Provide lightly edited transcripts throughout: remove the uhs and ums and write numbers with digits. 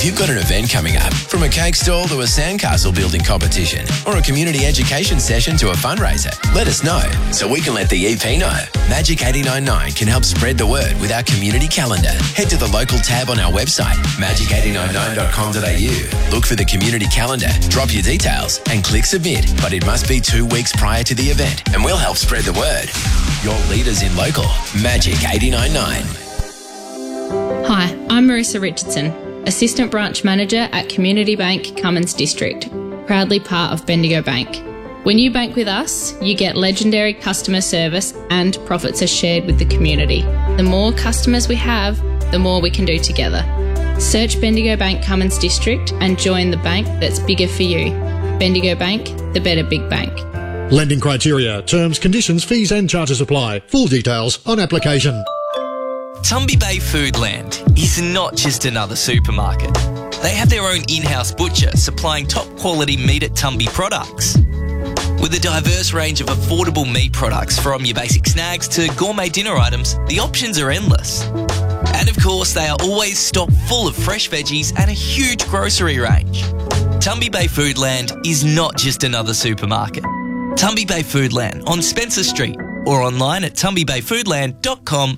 If you've got an event coming up, from a cake stall to a sandcastle building competition or a community education session to a fundraiser, let us know so we can let the EP know. Magic 89.9 can help spread the word with our community calendar. Head to the local tab on our website, magic899.com.au. Look for the community calendar, drop your details and click submit. But it must be 2 weeks prior to the event and we'll help spread the word. Your leaders in local, Magic 89.9. Hi, I'm Marissa Richardson, Assistant Branch Manager at Community Bank Cummins District, proudly part of Bendigo Bank. When you bank with us, you get legendary customer service and profits are shared with the community. The more customers we have, the more we can do together. Search Bendigo Bank Cummins District and join the bank that's bigger for you. Bendigo Bank, the better big bank. Lending criteria, terms, conditions, fees and charges apply. Full details on application. Tumby Bay Foodland is not just another supermarket. They have their own in-house butcher supplying top quality meat at Tumby products. With a diverse range of affordable meat products from your basic snacks to gourmet dinner items, the options are endless. And of course, they are always stocked full of fresh veggies and a huge grocery range. Tumby Bay Foodland is not just another supermarket. Tumby Bay Foodland on Spencer Street or online at tumbybayfoodland.com.au.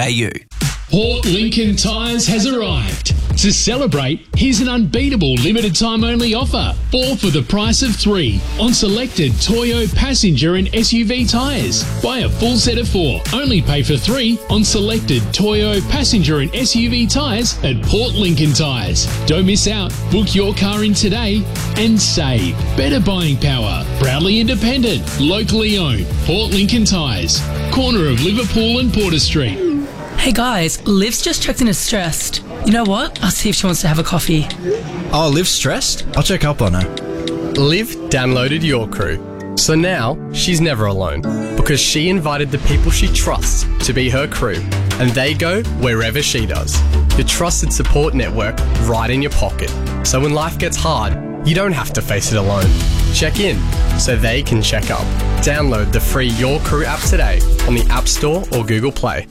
Port Lincoln Tyres has arrived. To celebrate, here's an unbeatable limited time only offer. 4 for the price of 3 on selected Toyo passenger and SUV tyres. Buy a full set of 4, only pay for 3 on selected Toyo passenger and SUV tyres at Port Lincoln Tyres. Don't miss out. Book your car in today and save. Better buying power. Proudly independent, locally owned. Port Lincoln Tyres. Corner of Liverpool and Porter Street. Hey guys, Liv's just checked in as stressed. You know what? I'll see if she wants to have a coffee. Oh, Liv's stressed? I'll check up on her. Liv downloaded Your Crew. So now she's never alone because she invited the people she trusts to be her crew and they go wherever she does. Your trusted support network right in your pocket. So when life gets hard, you don't have to face it alone. Check in so they can check up. Download the free Your Crew app today on the App Store or Google Play.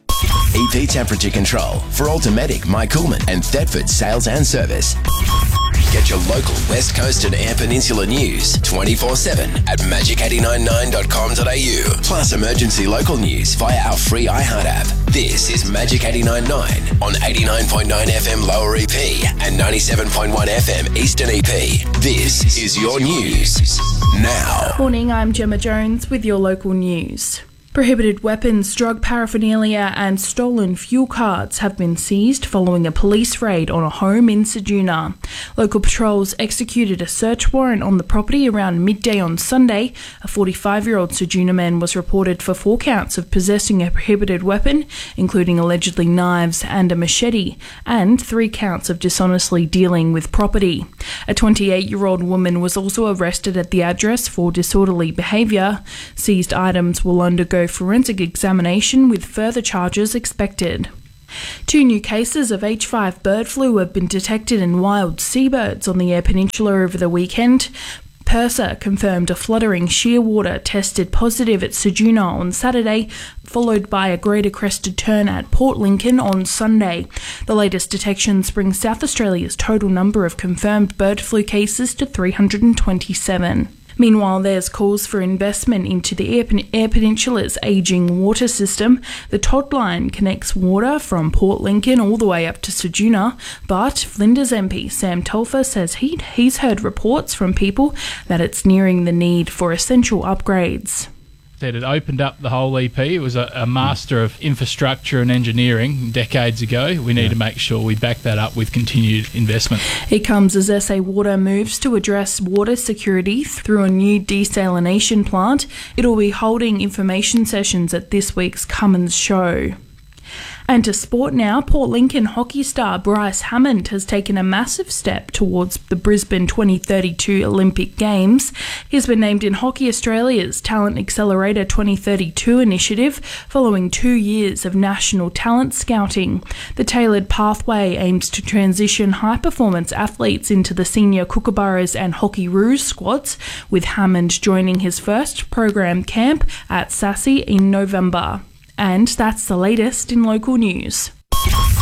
EP Temperature Control for Automatic, Mike Coolman and Thetford Sales and Service. Get your local West Coast and Eyre Peninsula news 24/7 at magic899.com.au. Plus emergency local news via our free iHeart app. This is Magic 89.9 on 89.9 FM Lower EP and 97.1 FM Eastern EP. This is your news now. Morning, I'm Gemma Jones with your local news. Prohibited weapons, drug paraphernalia and stolen fuel cards have been seized following a police raid on a home in Ceduna. Local patrols executed a search warrant on the property around midday on Sunday. A 45-year-old Ceduna man was reported for 4 counts of possessing a prohibited weapon, including allegedly knives and a machete, and 3 counts of dishonestly dealing with property. A 28-year-old woman was also arrested at the address for disorderly behaviour. Seized items will undergo forensic examination with further charges expected. 2 new cases of H5 bird flu have been detected in wild seabirds on the Eyre Peninsula over the weekend. PIRSA confirmed a fluttering shearwater tested positive at Ceduna on Saturday, followed by a greater crested tern at Port Lincoln on Sunday. The latest detections bring South Australia's total number of confirmed bird flu cases to 327. Meanwhile, there's calls for investment into the Eyre Peninsula's ageing water system. The Todd Line connects water from Port Lincoln all the way up to Ceduna, but Flinders MP Sam Telfer says he's heard reports from people that it's nearing the need for essential upgrades. That it opened up the whole EP. It was a master of infrastructure and engineering decades ago. We need to make sure we back that up with continued investment. It comes as SA Water moves to address water security through a new desalination plant. It'll be holding information sessions at this week's Cummins show. And to sport now, Port Lincoln hockey star Bryce Hammond has taken a massive step towards the Brisbane 2032 Olympic Games. He's been named in Hockey Australia's Talent Accelerator 2032 initiative following 2 years of national talent scouting. The tailored pathway aims to transition high-performance athletes into the senior Kookaburras and Hockey Roos squads, with Hammond joining his first program camp at Sassy in November. And that's the latest in local news.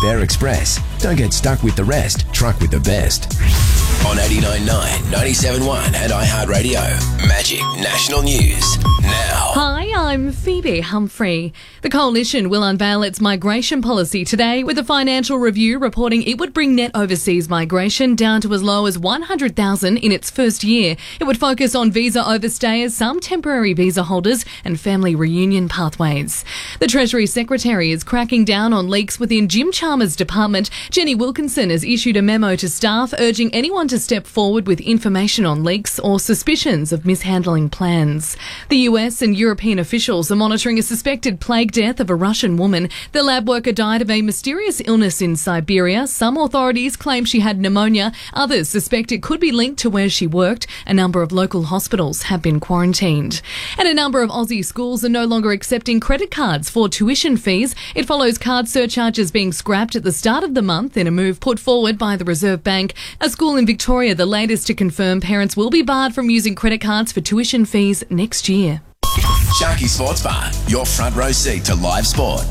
They're express. Don't get stuck with the rest. Truck with the best. On 89.9, 97.1 and iHeartRadio. Magic National News. Now. Hi, I'm Phoebe Humphrey. The Coalition will unveil its migration policy today, with a financial review reporting it would bring net overseas migration down to as low as 100,000 in its first year. It would focus on visa overstayers, some temporary visa holders and family reunion pathways. The Treasury Secretary is cracking down on leaks within Jim Chalmers' department. Jenny Wilkinson has issued a memo to staff urging anyone to step forward with information on leaks or suspicions of mishandling plans. The US and European officials are monitoring a suspected plague death of a Russian woman. The lab worker died of a mysterious illness in Siberia. Some authorities claim she had pneumonia. Others suspect it could be linked to where she worked. A number of local hospitals have been quarantined. And a number of Aussie schools are no longer accepting credit cards for tuition fees. It follows card surcharges being scrapped at the start of the month in a move put forward by the Reserve Bank. A school in Victoria, the latest to confirm parents will be barred from using credit cards for tuition fees next year. Sharky Sports Bar, your front row seat to live sport.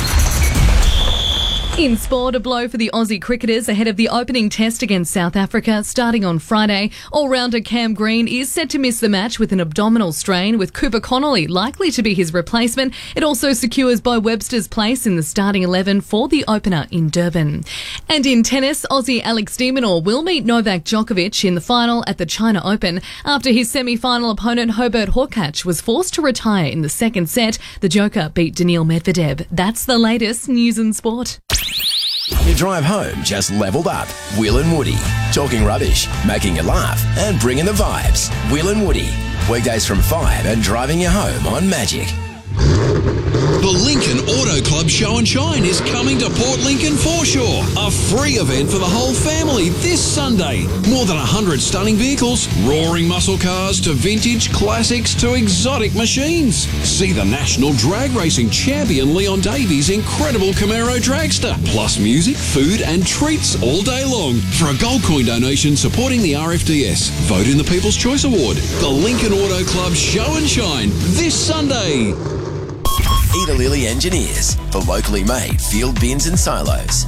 In sport, a blow for the Aussie cricketers ahead of the opening test against South Africa starting on Friday. All-rounder Cam Green is set to miss the match with an abdominal strain, with Cooper Connolly likely to be his replacement. It also secures Bo Webster's place in the starting 11 for the opener in Durban. And in tennis, Aussie Alex de Minaur will meet Novak Djokovic in the final at the China Open. After his semi-final opponent Hubert Hurkacz was forced to retire in the second set, the Joker beat Daniil Medvedev. That's the latest news and sport. Your drive home just leveled up. Will and Woody. Talking rubbish, making you laugh and bringing the vibes. Will and Woody. Weekdays from 5 and driving you home on Magic. The Lincoln Auto Club Show and Shine is coming to Port Lincoln Foreshore, a free event for the whole family this Sunday. More than 100 stunning vehicles, roaring muscle cars to vintage classics to exotic machines. See the national drag racing champion Leon Davies' incredible Camaro dragster, plus music, food and treats all day long. For a gold coin donation supporting the RFDS, vote in the People's Choice Award. The Lincoln Auto Club Show and Shine this Sunday. Eda Lilly Engineers for locally made field bins and silos.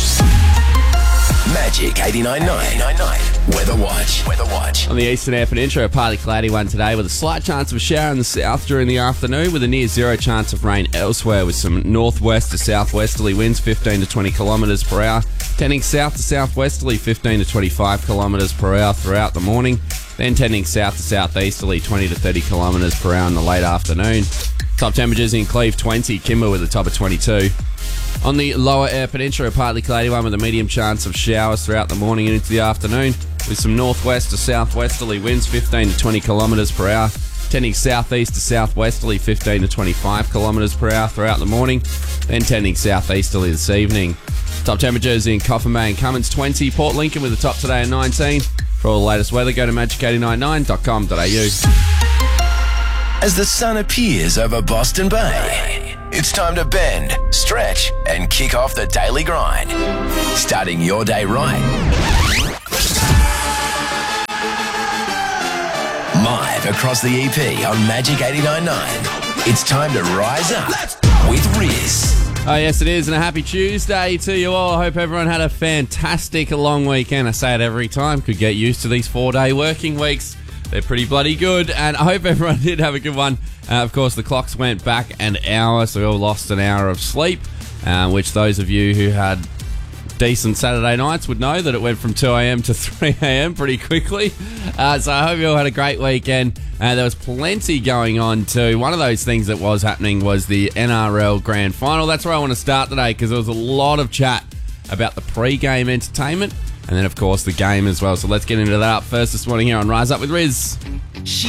Magic 89.9 Weather Watch. On the Eastern Air Peninsula, a partly cloudy one today with a slight chance of a shower in the south during the afternoon, with a near zero chance of rain elsewhere, with some northwest to southwesterly winds 15 to 20 kilometres per hour, tending south to southwesterly 15 to 25 kilometres per hour throughout the morning, then tending south to southeasterly 20 to 30 kilometres per hour in the late afternoon. Top temperatures in Cleve 20, Kimber with a top of 22. On the lower air peninsula, a partly cloudy one with a medium chance of showers throughout the morning and into the afternoon, with some northwest to southwesterly winds 15 to 20 kilometres per hour, tending southeast to southwesterly 15 to 25 kilometres per hour throughout the morning, then tending southeasterly this evening. Top temperatures in Coffin Bay and Cummins 20, Port Lincoln with a top today of 19. For all the latest weather, go to magic899.com.au. As the sun appears over Boston Bay, it's time to bend, stretch, and kick off the daily grind. Starting your day right. Live across the EP on Magic 89.9. It's time to rise up with Riz. Oh, yes, it is, and a happy Tuesday to you all. I hope everyone had a fantastic long weekend. I say it every time. Could get used to these 4-day working weeks. They're pretty bloody good, and I hope everyone did have a good one. Of course, the clocks went back an hour, so we all lost an hour of sleep, which those of you who had decent Saturday nights would know that it went from 2 a.m. to 3 a.m. pretty quickly. So I hope you all had a great weekend. There was plenty going on too. One of those things that was happening was the NRL Grand Final. That's where I want to start today, because there was a lot of chat about the pre-game entertainment, and then, of course, the game as well. So let's get into that up first this morning here on Rise Up with Riz. She